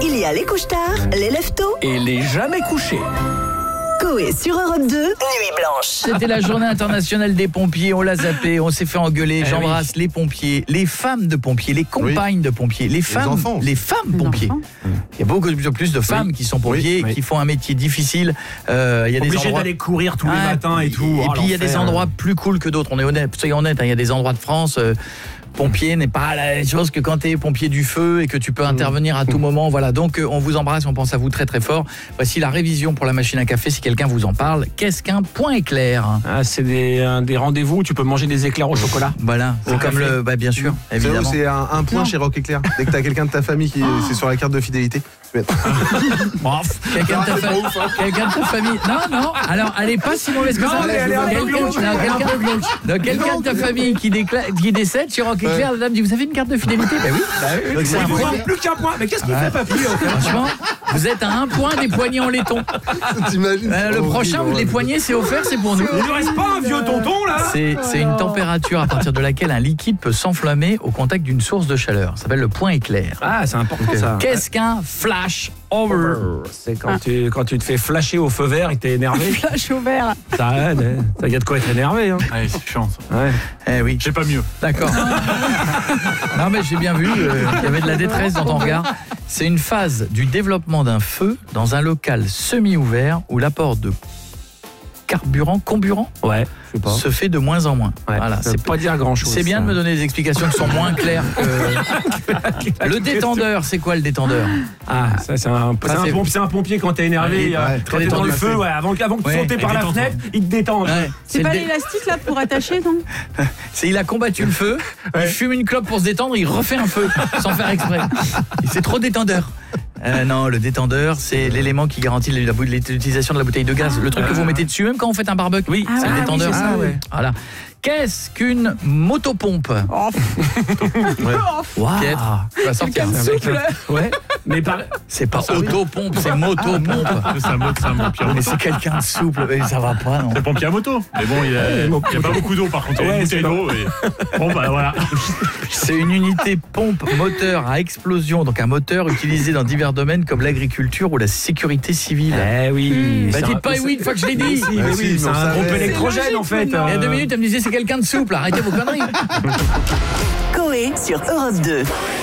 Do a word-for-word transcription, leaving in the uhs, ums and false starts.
Il y a les couche-tard, les lève-tôt Et les jamais couchés. Coé sur Europe deux, Nuit Blanche. C'était la journée internationale des pompiers, on l'a zappé, on s'est fait engueuler. Eh J'embrasse oui. les pompiers, les femmes de pompiers, les compagnes oui. de pompiers, les femmes, enfants. les femmes pompiers. Il y a beaucoup de plus de femmes oui. qui sont pompiers, oui. qui font un métier difficile. Euh, il y a des Obligé endroits d'aller courir tous les Ah, matins et tout. Et Oh, puis il y a des l'enfer. endroits plus cool que d'autres. On est honnête, soyons honnêtes, hein, il y a des endroits de France. Euh, Pompier n'est pas la même chose que quand tu es pompier du feu et que tu peux intervenir à tout moment. Voilà, donc euh, on vous embrasse, on pense à vous très très fort. Voici la révision pour la machine à café si quelqu'un vous en parle. Qu'est-ce qu'un point éclair ? Ah, c'est des, euh, des rendez-vous où tu peux manger des éclairs au chocolat. Voilà, c'est Au comme café. le bah bien sûr, C'est vrai, évidemment. c'est un, un point Non. chez Rock Éclair. Dès que t'as quelqu'un de ta famille qui c'est sur la carte de fidélité, tu mets- Bon, quelqu'un de ta famille, quelqu'un de ta famille. Non non, alors elle est pas si mauvaise que Non, ça. mais elle est un peu Quelqu'un- glauque. non, Elle est un quelqu'un- peu glauque. donc, quelqu'un de ta famille qui déclare, qui décède sur Rock Éclair, la dame dit vous avez une carte de fidélité ? Ben oui. Donc, C'est c'est un Il vous point. manque plus qu'un point. Mais qu'est-ce qu'il fait, papy au fait Franchement, vous êtes à un point des poignets en laiton. T'imagines Euh, le c'est prochain, horrible, les poignets, c'est offert, c'est pour nous. Il ne reste pas un vieux tonton là. C'est c'est une température à partir de laquelle un liquide peut s'enflammer au contact d'une source de chaleur. Ça s'appelle le point éclair. Ah, c'est important ça. Qu'est-ce qu'un flash over ? C'est quand tu, quand tu te fais flasher au feu vert et que t'es énervé. Flash au vert. Ça aide, il y a de quoi être énervé. Hein. Allez, c'est chiant ça. Ouais. Eh oui, J'ai pas mieux. d'accord. Non mais j'ai bien vu, euh, il y avait de la détresse dans ton regard. C'est une phase du développement d'un feu dans un local semi-ouvert où l'apport de carburant, comburant, Ouais, je sais pas. se fait de moins en moins. Ouais, Voilà, ça veut c'est pas dire grand chose. C'est bien de me donner des explications qui sont moins claires que... Le détendeur, c'est quoi le détendeur ? Ah, ça c'est un, c'est Ça, un, c'est- pompier, c'est un pompier quand t'es énervé, Ouais, euh, ouais, quand très t'es dans le détendu. feu, ouais, avant, avant que Ouais, tu sautes par il la détend. fenêtre, il te détend. Ouais, C'est le pas dé- l'élastique là pour attacher, non? C'est il a combattu le feu, il fume une clope pour se détendre, il refait un feu sans faire exprès. C'est trop détendeur. Euh, non, le détendeur, c'est l'élément qui garantit la- la- l'utilisation de la bouteille de gaz. Le truc que vous mettez dessus, même quand vous faites un barbecue. Oui, Ah c'est ouais, le oui, détendeur. c'est ça, Ah ouais. Voilà. Qu'est-ce qu'une motopompe ? Oh, Wow. Tu vas sortir. quelqu'un souple. Ouais, mais par... C'est pas autopompe, c'est motopompe. C'est un mot, c'est un pompier à Mais moto. c'est quelqu'un de souple, mais ça va pas, non. C'est pompier à moto. Mais bon, il y a, il y a pas beaucoup d'eau par contre. Il y a Ouais, une c'est bouteille d'eau. Et... Bon, bah voilà. C'est une unité pompe moteur à explosion, donc un moteur utilisé dans divers domaines comme l'agriculture ou la sécurité civile. Eh oui. Bah c'est dites un- pas oui une fois que je l'ai dit. Si, mais Ah, oui, si, c'est mais on un groupe savait. électrogène en fait. Il y a deux minutes, elle me disait c'est quelqu'un de souple, arrêtez vos conneries. Coé sur Europe deux.